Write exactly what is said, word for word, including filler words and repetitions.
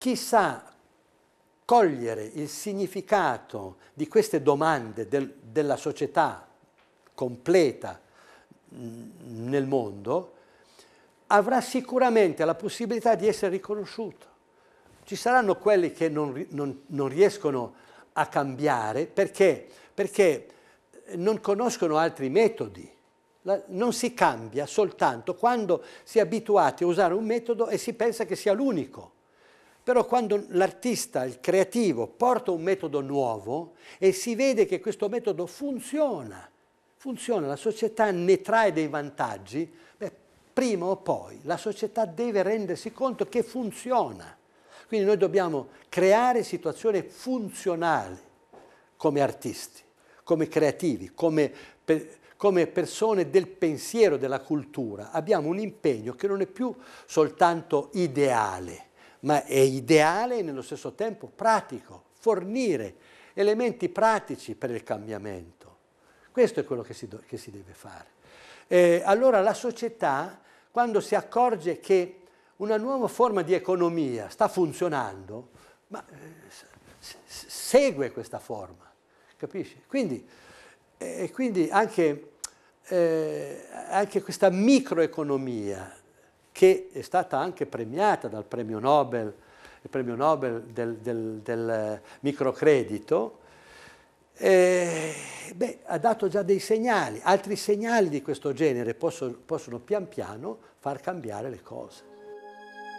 chi sa cogliere il significato di queste domande del, della società completa mh, nel mondo, avrà sicuramente la possibilità di essere riconosciuto. Ci saranno quelli che non, non, non riescono a cambiare perché, perché non conoscono altri metodi. La, non si cambia soltanto quando si è abituati a usare un metodo e si pensa che sia l'unico. Però quando l'artista, il creativo, porta un metodo nuovo e si vede che questo metodo funziona, funziona, la società ne trae dei vantaggi, beh, prima o poi la società deve rendersi conto che funziona. Quindi noi dobbiamo creare situazioni funzionali come artisti, come creativi, come, per, come persone del pensiero, della cultura. Abbiamo un impegno che non è più soltanto ideale, ma è ideale e nello stesso tempo pratico, fornire elementi pratici per il cambiamento. Questo è quello che si, do, che si deve fare. Eh, allora la società, quando si accorge che una nuova forma di economia sta funzionando, ma eh, segue questa forma, capisci? Quindi, eh, quindi anche, eh, anche questa microeconomia, che è stata anche premiata dal premio Nobel, il premio Nobel del, del, del microcredito, eh, beh, ha dato già dei segnali. Altri segnali di questo genere possono, possono pian piano far cambiare le cose.